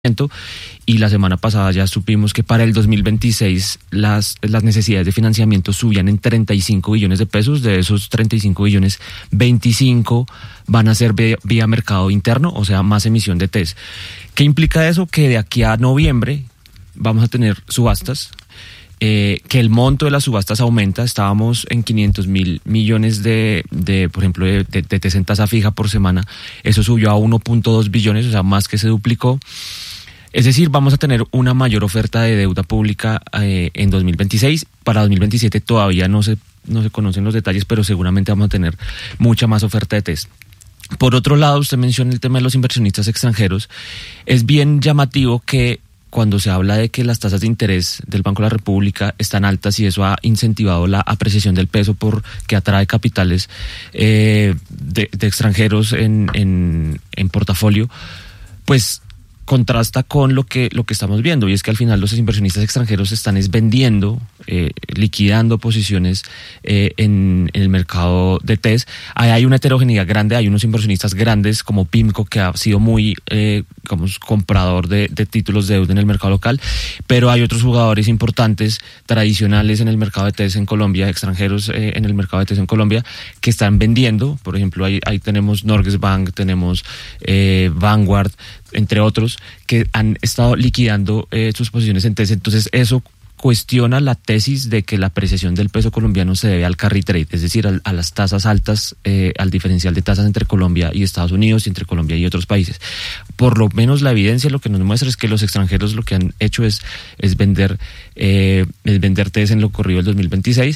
y la semana pasada ya supimos que para el 2026 las necesidades de financiamiento subían en 35 billones de pesos. De esos 35 billones, 25 van a ser vía mercado interno, o sea, más emisión de TES. ¿Qué implica eso? Que de aquí a noviembre vamos a tener subastas, que el monto de las subastas aumenta. Estábamos en 500.000 millones de por ejemplo, de TES en tasa fija por semana. Eso subió a 1.2 billones, o sea, más que se duplicó. Es decir, vamos a tener una mayor oferta de deuda pública en 2026. Para 2027 todavía no se conocen los detalles, pero seguramente vamos a tener mucha más oferta de TES. Por otro lado, usted menciona el tema de los inversionistas extranjeros. Es bien llamativo que cuando se habla de que las tasas de interés del Banco de la República están altas y eso ha incentivado la apreciación del peso porque atrae capitales de extranjeros en portafolio, pues contrasta con lo que estamos viendo, y es que al final los inversionistas extranjeros están vendiendo, liquidando posiciones en el mercado de TES. Hay una heterogeneidad grande, hay unos inversionistas grandes como PIMCO, que ha sido muy comprador de títulos de deuda en el mercado local, pero hay otros jugadores importantes, tradicionales en el mercado de TES en Colombia, extranjeros en el mercado de TES en Colombia, que están vendiendo. Por ejemplo, ahí tenemos Norges Bank, tenemos Vanguard, entre otros, que han estado liquidando sus posiciones en TES. Entonces eso cuestiona la tesis de que la apreciación del peso colombiano se debe al carry trade, es decir, a las tasas altas, al diferencial de tasas entre Colombia y Estados Unidos y entre Colombia y otros países. Por lo menos la evidencia lo que nos muestra es que los extranjeros lo que han hecho es vender TES en lo corrido del 2026.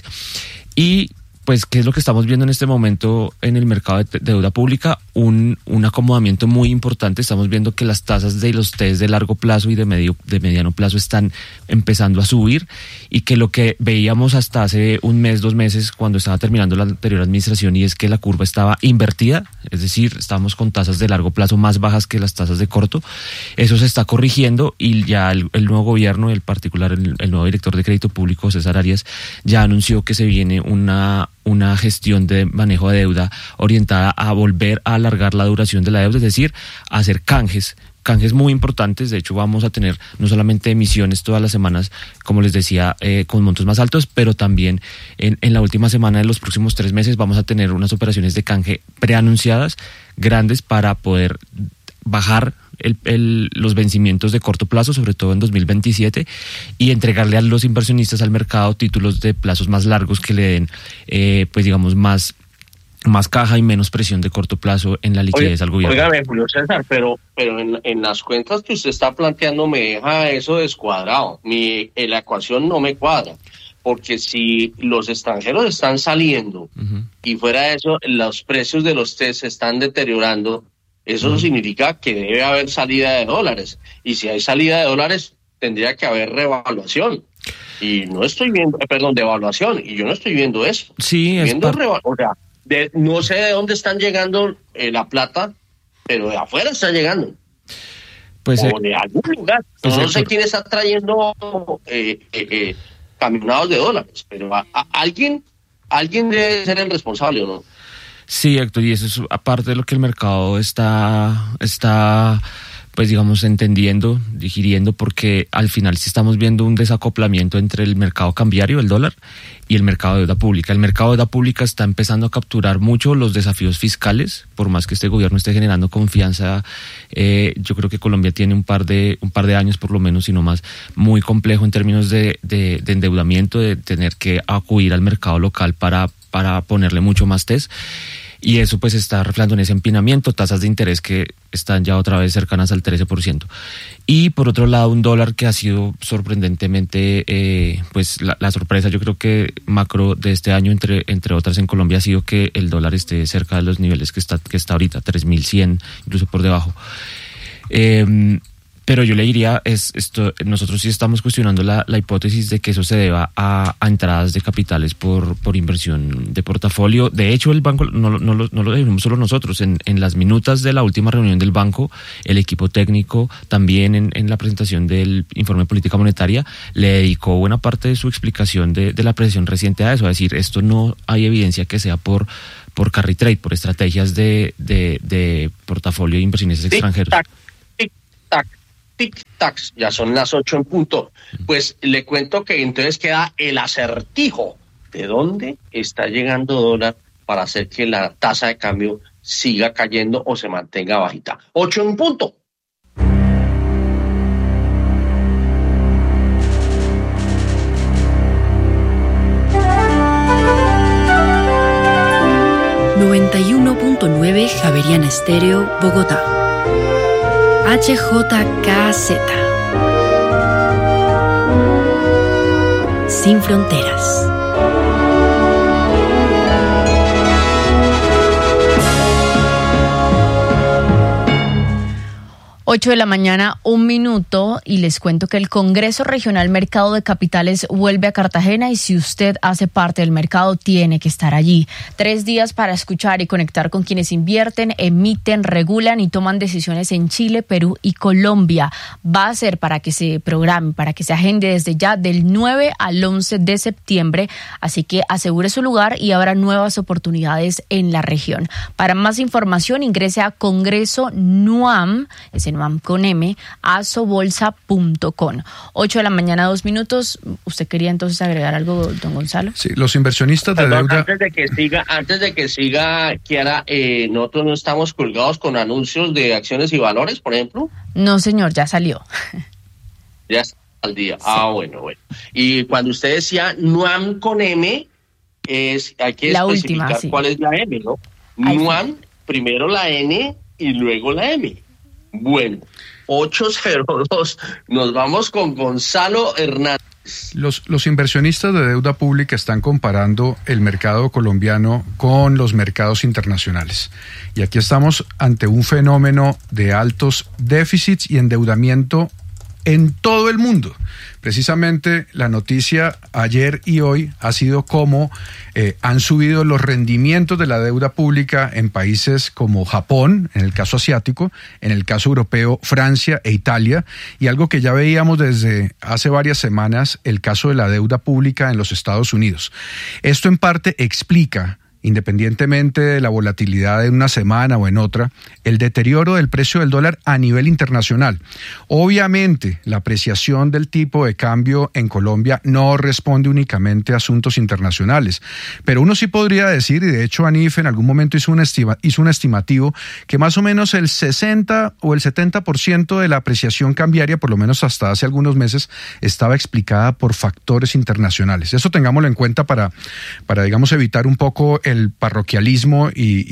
Y pues, ¿qué es lo que estamos viendo en este momento en el mercado de deuda pública? Un acomodamiento muy importante. Estamos viendo que las tasas de los TES de largo plazo y de mediano plazo están empezando a subir, y que lo que veíamos hasta hace un mes, 2 meses, cuando estaba terminando la anterior administración, y es que la curva estaba invertida, es decir, estábamos con tasas de largo plazo más bajas que las tasas de corto. Eso se está corrigiendo, y ya el nuevo gobierno, en particular el nuevo director de crédito público, César Arias, ya anunció que se viene una gestión de manejo de deuda orientada a volver a alargar la duración de la deuda, es decir, a hacer canjes muy importantes. De hecho, vamos a tener no solamente emisiones todas las semanas, como les decía, con montos más altos, pero también en la última semana de los próximos 3 meses vamos a tener unas operaciones de canje preanunciadas grandes para poder bajar los vencimientos de corto plazo, sobre todo en 2027, y entregarle a los inversionistas al mercado títulos de plazos más largos que le den, pues digamos, más caja y menos presión de corto plazo en la liquidez al gobierno. Óigame, Julio César, pero en las cuentas que usted está planteando me deja eso descuadrado. La ecuación no me cuadra, porque si los extranjeros están saliendo y fuera de eso los precios de los TES se están deteriorando, eso significa que debe haber salida de dólares, y si hay salida de dólares tendría que haber revaluación, y no estoy viendo, devaluación, y yo no estoy viendo eso. Sí, o sea, no sé de dónde están llegando la plata, pero de afuera está llegando, pues, o de algún lugar. Pues no sé quién está trayendo camionados de dólares, pero alguien debe ser el responsable, ¿o no? Sí, Héctor, y eso es aparte de lo que el mercado está pues digamos entendiendo, digiriendo, porque al final sí estamos viendo un desacoplamiento entre el mercado cambiario, el dólar, y el mercado de deuda pública. El mercado de deuda pública está empezando a capturar mucho los desafíos fiscales, por más que este gobierno esté generando confianza. Yo creo que Colombia tiene un par de años, por lo menos, si no más, muy complejo en términos de endeudamiento, de tener que acudir al mercado local para ponerle mucho más TES. Y eso pues está reflejando en ese empinamiento, tasas de interés que están ya otra vez cercanas al 13%. Y por otro lado, un dólar que ha sido sorprendentemente, pues la sorpresa, yo creo que macro de este año, entre otras en Colombia, ha sido que el dólar esté cerca de los niveles que está ahorita, 3.100, incluso por debajo. Pero yo le diría, nosotros sí estamos cuestionando la hipótesis de que eso se deba a entradas de capitales por inversión de portafolio. De hecho, el banco no lo definimos solo nosotros. En las minutas de la última reunión del banco, el equipo técnico también en la presentación del informe de política monetaria le dedicó buena parte de su explicación de la apreciación reciente a eso. Es decir, esto no hay evidencia que sea por carry trade, por estrategias de portafolio de inversiones extranjeros. Tic-tac. tic-tac, ya son las 8 en punto. Pues le cuento que entonces queda el acertijo. ¿De dónde está llegando dólar para hacer que la tasa de cambio siga cayendo o se mantenga bajita? 8 en punto. ...91.9 Javeriana Estéreo, Bogotá. HJKZ. Sin fronteras. 8 de la mañana, 1 minuto, y les cuento que el Congreso Regional Mercado de Capitales vuelve a Cartagena y si usted hace parte del mercado tiene que estar allí. 3 días para escuchar y conectar con quienes invierten, emiten, regulan y toman decisiones en Chile, Perú y Colombia. Va a ser para que se programe, para que se agende desde ya del 9 al 11 de septiembre, así que asegure su lugar y habrá nuevas oportunidades en la región. Para más información ingrese a Congreso NUAM, ese NUAM con M, asobolsa.com. 8 de la mañana, 2 minutos. ¿Usted quería entonces agregar algo, don Gonzalo? Sí, los inversionistas de deuda... Antes de que siga, Kiara, nosotros no estamos colgados con anuncios de acciones y valores, por ejemplo. No, señor, ya salió. Ya está al día. Sí. Bueno. Y cuando usted decía NUAM con M, hay que la especificar última, sí. Cuál es la M, ¿no? NUAM, primero la N y luego la M. Bueno, 802. Nos vamos con Gonzalo Hernández. Los inversionistas de deuda pública están comparando el mercado colombiano con los mercados internacionales. Y aquí estamos ante un fenómeno de altos déficits y endeudamiento en todo el mundo. Precisamente la noticia ayer y hoy ha sido cómo han subido los rendimientos de la deuda pública en países como Japón, en el caso asiático, en el caso europeo, Francia e Italia, y algo que ya veíamos desde hace varias semanas, el caso de la deuda pública en los Estados Unidos. Esto en parte explica, independientemente de la volatilidad en una semana o en otra, el deterioro del precio del dólar a nivel internacional. Obviamente, la apreciación del tipo de cambio en Colombia no responde únicamente a asuntos internacionales, pero uno sí podría decir, y de hecho ANIF en algún momento hizo un estimativo, que más o menos el 60 o el 70% de la apreciación cambiaria, por lo menos hasta hace algunos meses, estaba explicada por factores internacionales. Eso tengámoslo en cuenta para digamos, evitar un poco el parroquialismo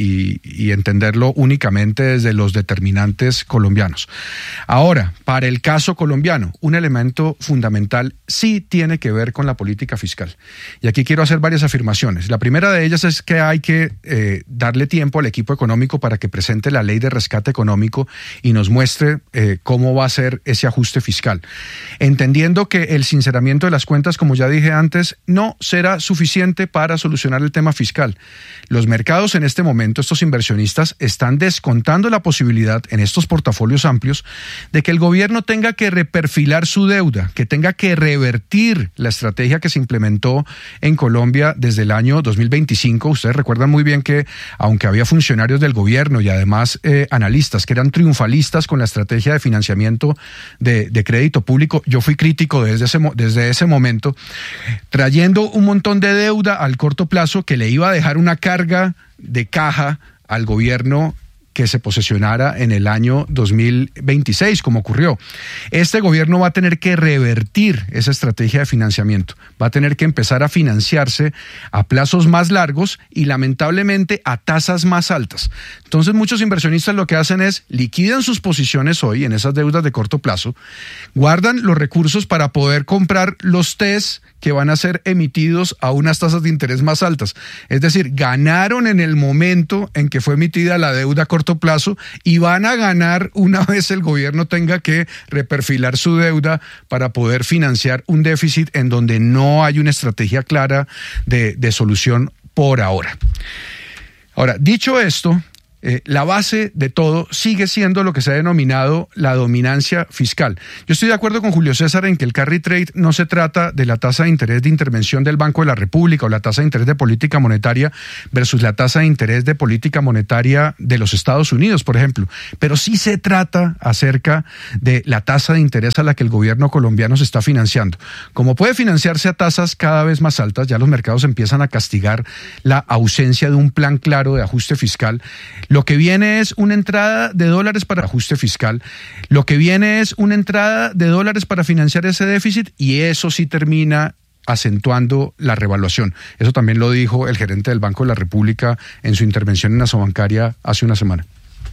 y entenderlo únicamente desde los determinantes colombianos. Ahora, para el caso colombiano, un elemento fundamental sí tiene que ver con la política fiscal. Y aquí quiero hacer varias afirmaciones. La primera de ellas es que hay que darle tiempo al equipo económico para que presente la ley de rescate económico y nos muestre cómo va a ser ese ajuste fiscal. Entendiendo que el sinceramiento de las cuentas, como ya dije antes, no será suficiente para solucionar el tema fiscal. Los mercados en este momento, estos inversionistas, están descontando la posibilidad en estos portafolios amplios de que el gobierno tenga que reperfilar su deuda, que tenga que revertir la estrategia que se implementó en Colombia desde el año 2025. Ustedes recuerdan muy bien que, aunque había funcionarios del gobierno y además analistas que eran triunfalistas con la estrategia de financiamiento de crédito público, yo fui crítico desde ese momento, trayendo un montón de deuda al corto plazo que le iba a dejar una carga de caja al gobierno que se posesionara en el año 2026, como ocurrió. Este gobierno va a tener que revertir esa estrategia de financiamiento, va a tener que empezar a financiarse a plazos más largos y lamentablemente a tasas más altas. Entonces muchos inversionistas lo que hacen es liquidan sus posiciones hoy en esas deudas de corto plazo, guardan los recursos para poder comprar los TES que van a ser emitidos a unas tasas de interés más altas. Es decir, ganaron en el momento en que fue emitida la deuda a corto plazo y van a ganar una vez el gobierno tenga que reperfilar su deuda para poder financiar un déficit en donde no hay una estrategia clara de solución por ahora. Ahora, dicho esto, la base de todo sigue siendo lo que se ha denominado la dominancia fiscal. Yo estoy de acuerdo con Julio César en que el carry trade no se trata de la tasa de interés de intervención del Banco de la República o la tasa de interés de política monetaria versus la tasa de interés de política monetaria de los Estados Unidos, por ejemplo, pero sí se trata acerca de la tasa de interés a la que el gobierno colombiano se está financiando. Como puede financiarse a tasas cada vez más altas, ya los mercados empiezan a castigar la ausencia de un plan claro de ajuste fiscal. Lo que viene es una entrada de dólares para ajuste fiscal, lo que viene es una entrada de dólares para financiar ese déficit y eso sí termina acentuando la revaluación. Eso también lo dijo el gerente del Banco de la República en su intervención en Asobancaria hace una semana.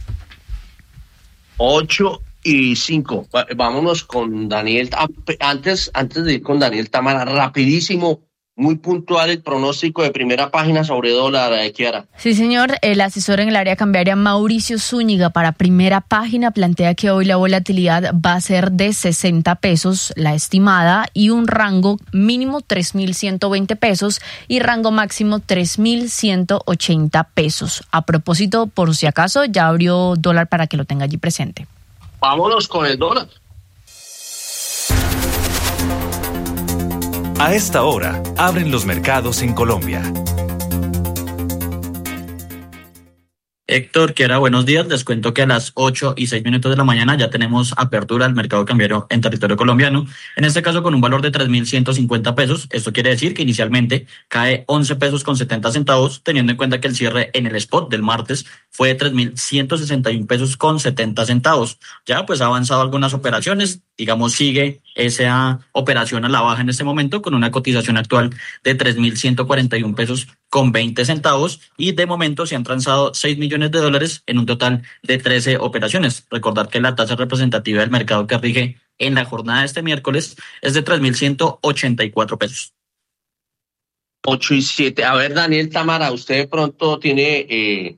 8:05. Vámonos con Daniel. Antes de ir con Daniel Támara, rapidísimo, muy puntual el pronóstico de primera página sobre dólar, Kiara. Sí, señor. El asesor en el área cambiaria Mauricio Zúñiga para primera página plantea que hoy la volatilidad va a ser de 60 pesos, la estimada, y un rango mínimo 3.120 pesos y rango máximo 3.180 pesos. A propósito, por si acaso, ya abrió dólar para que lo tenga allí presente. Vámonos con el dólar. A esta hora, abren los mercados en Colombia. Héctor, Kiara, buenos días. Les cuento que a las 8:06 de la mañana ya tenemos apertura del mercado cambiario en territorio colombiano. En este caso con un valor de 3.150 pesos. Esto quiere decir que inicialmente cae 11 pesos con 70 centavos, teniendo en cuenta que el cierre en el spot del martes fue de 3.161 pesos con 70 centavos. Ya pues ha avanzado algunas operaciones, digamos sigue esa operación a la baja en este momento con una cotización actual de 3.141 pesos con 20 centavos y de momento se han transado 6 millones de dólares en un total de 13 operaciones. Recordar que la tasa representativa del mercado que rige en la jornada de este miércoles es de 3.184 pesos. 8:07. A ver, Daniel Támara, usted de pronto tiene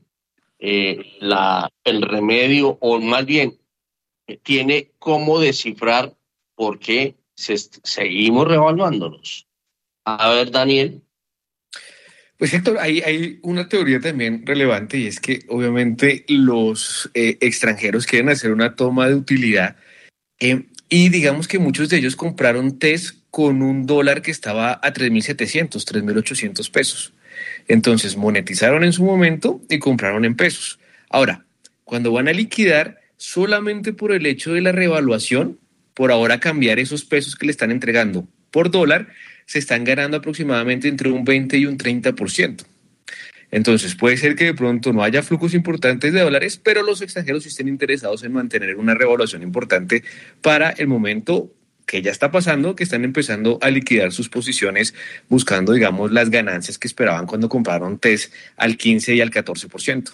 el remedio, o más bien, tiene cómo descifrar por qué seguimos revaluándonos. A ver, Daniel. Pues Héctor, hay una teoría también relevante y es que obviamente los extranjeros quieren hacer una toma de utilidad y digamos que muchos de ellos compraron TES con un dólar que estaba a 3.700, 3.800 pesos. Entonces monetizaron en su momento y compraron en pesos. Ahora, cuando van a liquidar, solamente por el hecho de la revaluación, por ahora cambiar esos pesos que le están entregando por dólar, se están ganando aproximadamente entre un 20 y un 30%. Entonces puede ser que de pronto no haya flujos importantes de dólares, pero los extranjeros sí estén interesados en mantener una revaluación importante para el momento que ya está pasando, que están empezando a liquidar sus posiciones buscando, digamos, las ganancias que esperaban cuando compraron TES al 15 y al 14%.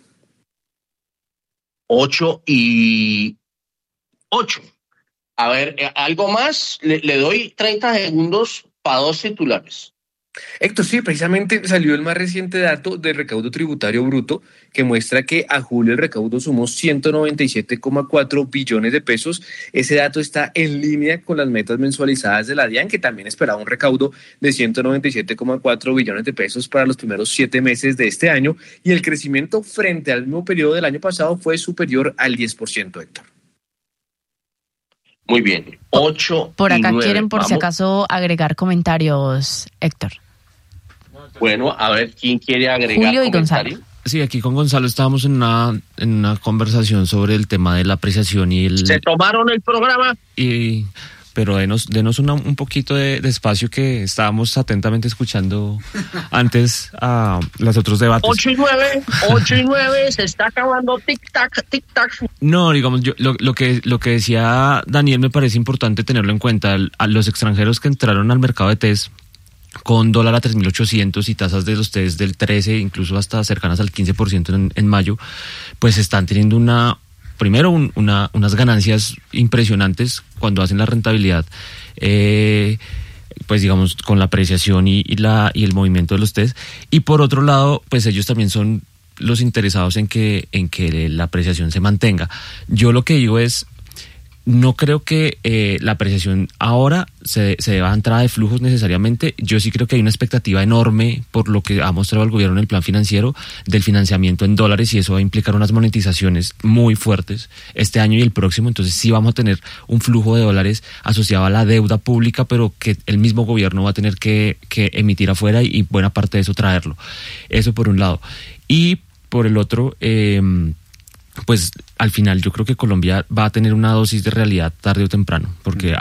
8:08. A ver, ¿algo más? Le doy 30 segundos para dos titulares. Héctor, sí, precisamente salió el más reciente dato del recaudo tributario bruto que muestra que a julio el recaudo sumó 197,4 billones de pesos. Ese dato está en línea con las metas mensualizadas de la DIAN, que también esperaba un recaudo de 197,4 billones de pesos para los primeros 7 meses de este año, y el crecimiento frente al mismo periodo del año pasado fue superior al 10%, Héctor. Muy bien, 8 Por acá 9. quieren, por si acaso, agregar comentarios, Héctor. Bueno, a ver, ¿quién quiere agregar Julio y comentario? Gonzalo. Sí, aquí con Gonzalo estábamos en una conversación sobre el tema de la apreciación y el... ¿Se tomaron el programa? Pero denos un poquito de espacio, que estábamos atentamente escuchando antes a los otros debates. 8:09, se está acabando, tic-tac, tic-tac. No, digamos, lo que decía Daniel me parece importante tenerlo en cuenta. A los extranjeros que entraron al mercado de TES con dólar a 3.800 y tasas de los TES del 13, incluso hasta cercanas al 15% en mayo, pues están teniendo unas ganancias impresionantes cuando hacen la rentabilidad, pues digamos con la apreciación y el movimiento de los TES, y por otro lado pues ellos también son los interesados en que la apreciación se mantenga. Yo lo que digo es, No creo que la apreciación ahora se deba a entrada de flujos necesariamente. Yo sí creo que hay una expectativa enorme por lo que ha mostrado el gobierno en el plan financiero del financiamiento en dólares, y eso va a implicar unas monetizaciones muy fuertes este año y el próximo. Entonces sí vamos a tener un flujo de dólares asociado a la deuda pública, pero que el mismo gobierno va a tener que emitir afuera y buena parte de eso traerlo. Eso por un lado. Y por el otro, pues al final yo creo que Colombia va a tener una dosis de realidad tarde o temprano, porque